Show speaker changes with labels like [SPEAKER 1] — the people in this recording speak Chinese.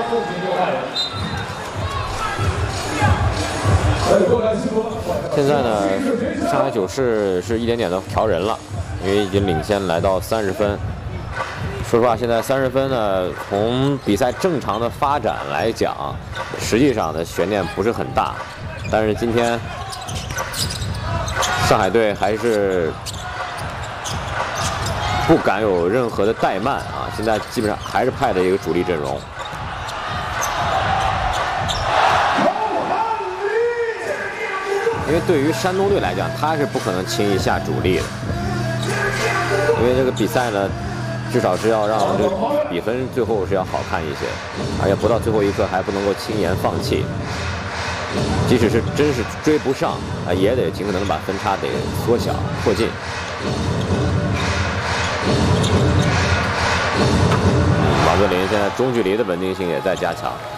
[SPEAKER 1] 现在呢，上海九市是一点点的调人了，因为已经领先来到30分。说实话，现在30分呢，从比赛正常的发展来讲，实际上的悬念不是很大。但是今天上海队还是不敢有任何的怠慢啊！现在基本上还是派的一个主力阵容。因为对于山东队来讲，他是不可能轻易下主力的，因为这个比赛呢，至少是要让这个比分最后是要好看一些，而且不到最后一刻还不能够轻言放弃。即使是真是追不上啊，也得尽可能把分差得缩小扩近。马格林现在中距离的稳定性也在加强。